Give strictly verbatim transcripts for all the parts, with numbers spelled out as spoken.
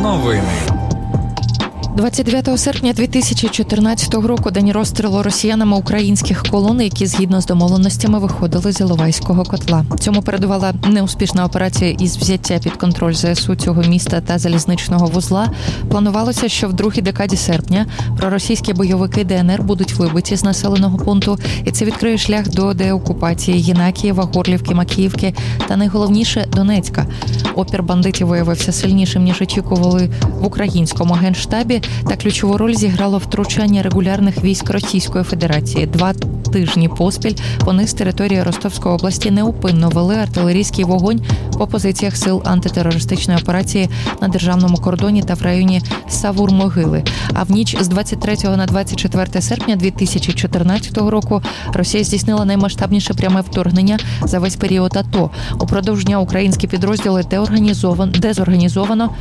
Новини. двадцять дев'ятого серпня дві тисячі чотирнадцятого року день розстрілу росіянами українських колон, які згідно з домовленостями виходили з Іловайського котла. Цьому передувала неуспішна операція із взяття під контроль ЗСУ цього міста та залізничного вузла. Планувалося, що в другій декаді серпня проросійські бойовики ДНР будуть вибиті з населеного пункту, і це відкриє шлях до деокупації Єнакієва, Горлівки, Макіївки та найголовніше Донецька. Опір бандитів виявився сильнішим, ніж очікували в українському генштабі, та ключову роль зіграло втручання регулярних військ Російської Федерації. Два тижні поспіль вони з території Ростовської області неупинно вели артилерійський вогонь по позиціях сил антитерористичної операції на державному кордоні та в районі Савур-Могили. А в ніч з двадцять третього на двадцять четверте серпня дві тисячі чотирнадцятого року Росія здійснила наймасштабніше пряме вторгнення за весь період АТО. Упродовж дня українські підрозділи дезорганізовано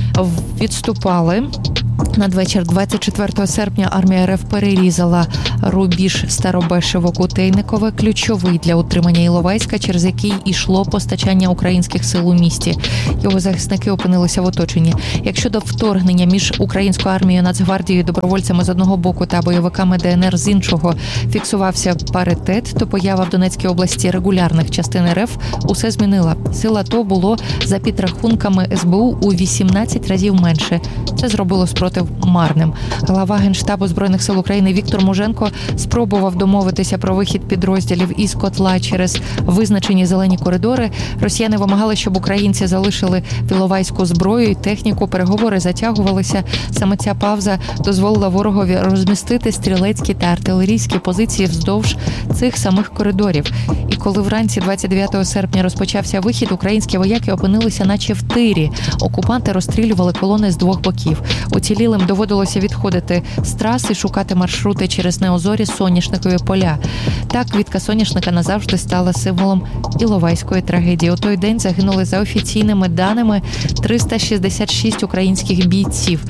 відступали. Надвечір двадцять четвертого серпня армія РФ перерізала рубіж Старобешево-Кутейникове, ключовий для утримання Іловайська, через який йшло постачання українських сил у місті. Його захисники опинилися в оточенні. Якщо до вторгнення між українською армією, Нацгвардією, добровольцями з одного боку та бойовиками ДНР з іншого фіксувався паритет, то поява в Донецькій області регулярних частин РФ усе змінила. Сил АТО було, за підрахунками ес бе у, у вісімнадцять разів менше. Це зробило спротив марним. Глава Генштабу Збройних сил України Віктор Муженко спробував домовитися про вихід підрозділів із котла через визначені зелені коридори. Росіяни вимагали, щоб українці залишили в Іловайську зброю і техніку. Переговори затягувалися. Саме ця пауза дозволила ворогові розмістити стрілецькі та артилерійські позиції вздовж цих самих коридорів. І коли вранці двадцять дев'ятого серпня розпочався вихід, українські вояки опинилися наче в тирі. Окупанти розстрілювали колони з двох боків. Уцілілим доводилося відходити з траси, шукати маршрути через неозорі соняшникові поля. Так, квітка соняшника назавжди стала символом іловайської трагедії. У той день загинули, за офіційними даними, триста шістдесят шість українських бійців.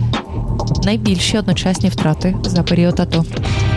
Найбільші одночасні втрати за період АТО.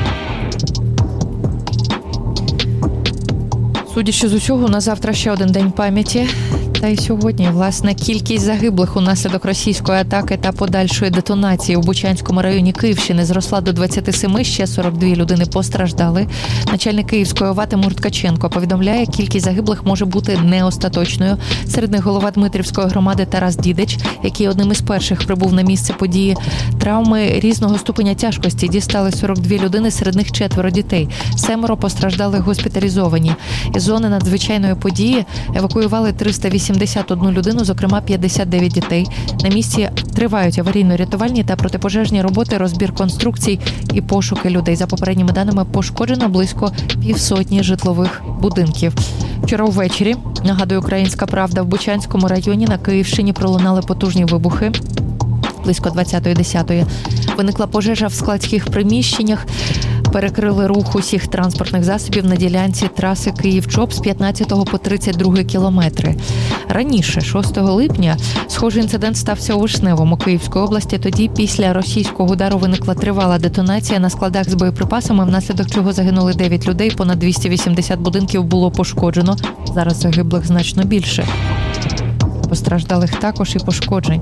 Судячи з усього, на завтра ще один день пам'яті. Та й сьогодні, власне, кількість загиблих унаслідок російської атаки та подальшої детонації у Бучанському районі Київщини зросла до двадцяти семи, ще сорок дві людини постраждали. Начальник Київської ОВА Тимур Ткаченко повідомляє, кількість загиблих може бути не остаточною. Серед них голова Дмитрівської громади Тарас Дідич, який одним із перших прибув на місце події. Травми різного ступеня тяжкості дістали сорок дві людини, серед них четверо дітей. Семеро постраждали госпіталізовані. Із зони надзвичайної події евакуювали триста вісімдесят одну людину, зокрема п'ятдесят дев'ять дітей. На місці тривають аварійно-рятувальні та протипожежні роботи, розбір конструкцій і пошуки людей. За попередніми даними, пошкоджено близько півсотні житлових будинків. Вчора ввечері, нагадує «Українська правда», в Бучанському районі на Київщині пролунали потужні вибухи. Близько двадцятої десятої виникла пожежа в складських приміщеннях. Перекрили рух усіх транспортних засобів на ділянці траси Київ-Чоп з п'ятнадцятого по тридцять другий кілометри. Раніше, шостого липня, схожий інцидент стався у Вишневому Київської області. Тоді після російського удару виникла тривала детонація на складах з боєприпасами, внаслідок чого загинули дев'ять людей, понад двісті вісімдесят будинків було пошкоджено. Зараз загиблих значно більше. Постраждалих також і пошкоджень.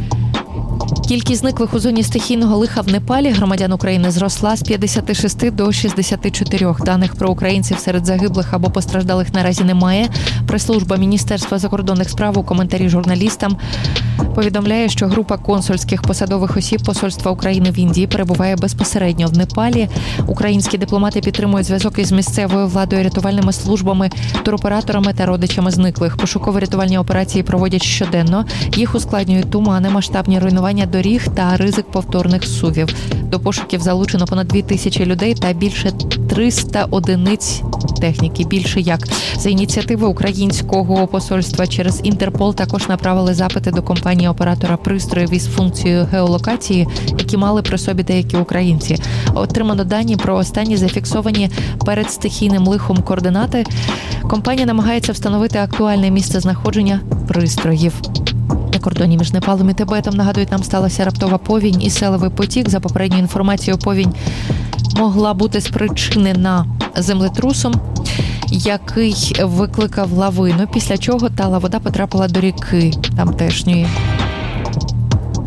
Кількість зниклих у зоні стихійного лиха в Непалі громадян України зросла з п'ятдесяти шести до шістдесяти чотирьох. Даних про українців серед загиблих або постраждалих наразі немає. Прес-служба Міністерства закордонних справ у коментарі журналістам повідомляє, що група консульських посадових осіб Посольства України в Індії перебуває безпосередньо в Непалі. Українські дипломати підтримують зв'язок із місцевою владою, рятувальними службами, туроператорами та родичами зниклих. Пошуково-рятувальні операції проводять щоденно. Їх ускладнюють тумани, масштабні руйнування доріг та ризик повторних зсувів. До пошуків залучено понад дві тисячі людей та більше триста одиниць техніки. Більше як. За ініціативи українського посольства через Інтерпол також направили запити до компанії-оператора пристроїв із функцією геолокації, які мали при собі деякі українці. Отримано дані про останні зафіксовані перед стихійним лихом координати. Компанія намагається встановити актуальне місце знаходження пристроїв. На кордоні між Непалом і Тибетом, нагадують, нам сталася раптова повінь і селовий потік. За попередньою інформацією, повінь могла бути спричинена землетрусом, який викликав лавину, після чого тала вода потрапила до ріки тамтешньої.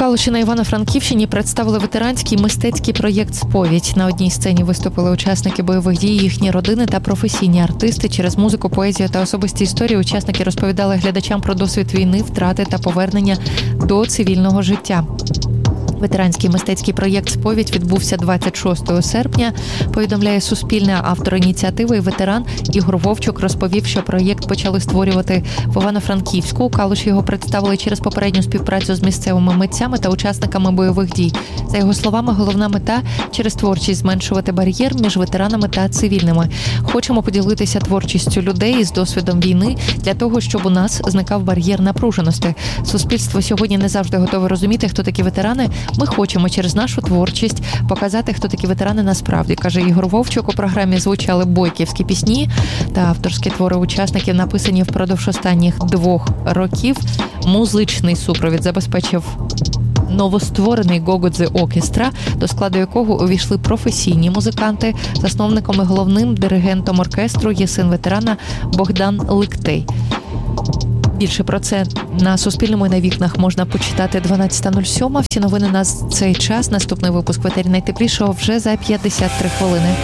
Калуші на Івано-Франківщині представили ветеранський мистецький проєкт «Сповідь». На одній сцені виступили учасники бойових дій, їхні родини та професійні артисти. Через музику, поезію та особисті історії учасники розповідали глядачам про досвід війни, втрати та повернення до цивільного життя. Ветеранський мистецький проєкт «Сповідь» відбувся двадцять шостого серпня. Повідомляє Суспільне. Автор ініціативи і ветеран Ігор Вовчук розповів, що проєкт почали створювати в Івано-Франківську. У Калуші його представили через попередню співпрацю з місцевими митцями та учасниками бойових дій. За його словами, головна мета – через творчість зменшувати бар'єр між ветеранами та цивільними. Хочемо поділитися творчістю людей із досвідом війни для того, щоб у нас зникав бар'єр напруженості. Суспільство сьогодні не завжди готове розуміти, хто такі ветерани. Ми хочемо через нашу творчість показати, хто такі ветерани насправді, каже Ігор Вовчук. У програмі звучали бойківські пісні та авторські твори учасників, написані впродовж останніх двох років. Музичний супровід забезпечив новостворений Гогодзе Оркестра, до складу якого увійшли професійні музиканти. Засновником і головним диригентом оркестру є син ветерана Богдан Ликтей. Більше про це на Суспільному і на вікнах можна почитати дванадцята нуль сім. Всі новини на цей час. Наступний випуск «Ветері найтеплішого» вже за п'ятдесят три хвилини.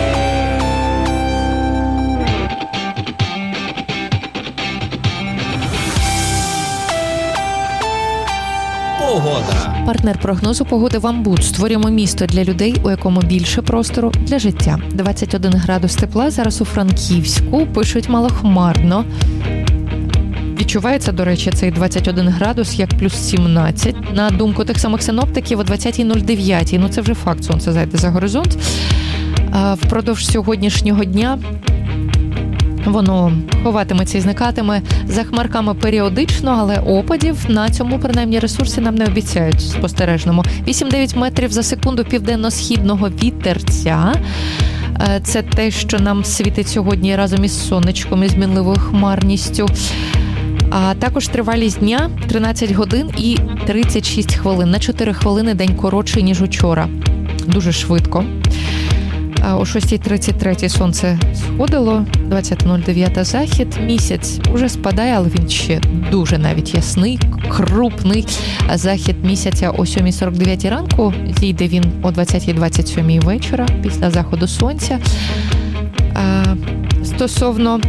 Погода. Партнер прогнозу погоди «Вамбуд». Створюємо місто для людей, у якому більше простору для життя. двадцять один градус тепла зараз у Франківську. Пишуть малохмарно. Відчувається, до речі, цей двадцять один градус як плюс сімнадцять. На думку тих самих синоптиків, о двадцятій нуль дев'ять. Ну, це вже факт, сонце зайде за горизонт. А впродовж сьогоднішнього дня воно ховатиметься і зникатиме за хмарками періодично, але опадів на цьому, принаймні, ресурсі нам не обіцяють спостережному. вісім-дев'ять метрів за секунду південно-східного вітерця. Це те, що нам світить сьогодні разом із сонечком і змінливою хмарністю. А також тривалість дня тринадцять годин і тридцять шість хвилин. На чотири хвилини день коротший, ніж учора. Дуже швидко. О шостій тридцять три сонце сходило, двадцята нуль дев'ять захід. Місяць уже спадає, але він ще дуже навіть ясний, крупний. Захід місяця о сьомій сорок дев'ять ранку. Зійде він о двадцятій двадцять сім вечора після заходу сонця. А, стосовно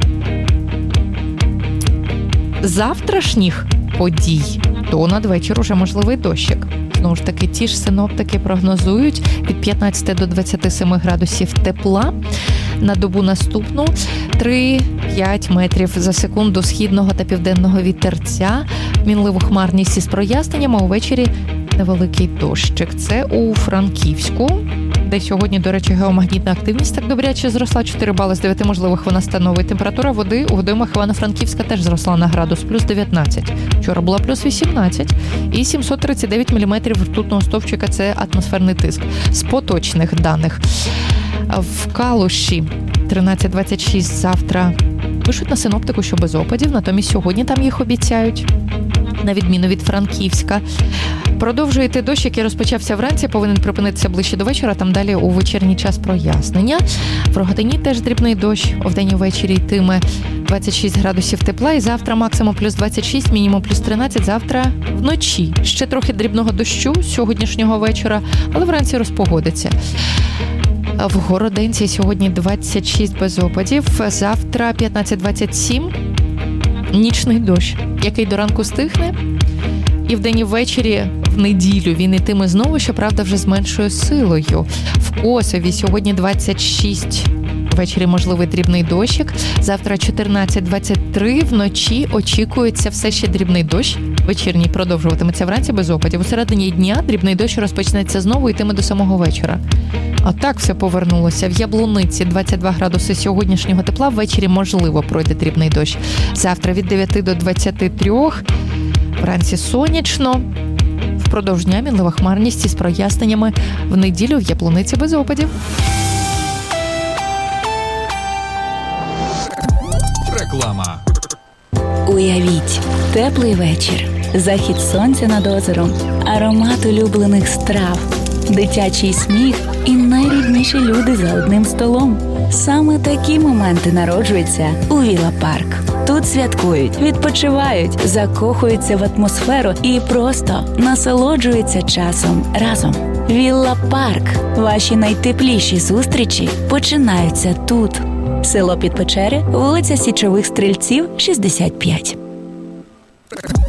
завтрашніх подій, то надвечір уже можливий дощик. Знову ж таки, ті ж синоптики прогнозують від п'ятнадцяти до двадцяти семи градусів тепла. На добу наступну три-п'ять метрів за секунду східного та південного вітерця. Мінливу хмарність із проясненням, а увечері невеликий дощик. Це у Франківську, де сьогодні, до речі, геомагнітна активність так добряче зросла. чотири бали з дев'яти можливих вона становить. Температура води у водоймах Івано-Франківська теж зросла на градус, плюс дев'ятнадцять. Вчора була плюс вісімнадцять. І сімсот тридцять дев'ять міліметрів ртутного стовпчика – це атмосферний тиск. З поточних даних. В Калуші тринадцять двадцять шість завтра. Пишуть на синоптику, що без опадів, натомість сьогодні там їх обіцяють. На відміну від Франківська. Продовжує йти дощ, який розпочався вранці, повинен припинитися ближче до вечора, там далі у вечірній час прояснення. В Рогатині теж дрібний дощ, вдень і ввечері йтиме двадцять шість градусів тепла, і завтра максимум плюс двадцять шість, мінімум плюс тринадцять, завтра вночі. Ще трохи дрібного дощу сьогоднішнього вечора, але вранці розпогодиться. В Городенці сьогодні двадцять шість без опадів, завтра п'ятнадцять двадцять сім. Нічний дощ, який до ранку стихне, і вдень і ввечері, в неділю, він йтиме знову, щоправда, вже з меншою силою. В Косові сьогодні двадцять шість, ввечері можливий дрібний дощик, завтра чотирнадцять двадцять три, вночі очікується все ще дрібний дощ, вечірній продовжуватиметься вранці без опадів. У середині дня дрібний дощ розпочнеться знову і йтиме до самого вечора. А так все повернулося. В Яблуниці двадцять два градуси сьогоднішнього тепла, ввечері можливо пройде дрібний дощ. Завтра від дев'яти до двадцяти трьох, вранці сонячно, впродовж дня мінлива хмарність із проясненнями, в неділю в Яблуниці без опадів. Реклама. Уявіть, теплий вечір, захід сонця над озером, аромат улюблених страв, дитячий сміх і найрідніші люди за одним столом. Саме такі моменти народжуються у Віла Парк. Тут святкують, відпочивають, закохуються в атмосферу і просто насолоджуються часом разом. Вілла Парк. Ваші найтепліші зустрічі починаються тут. Село Підпечери, вулиця Січових Стрільців, шістдесят п'ять.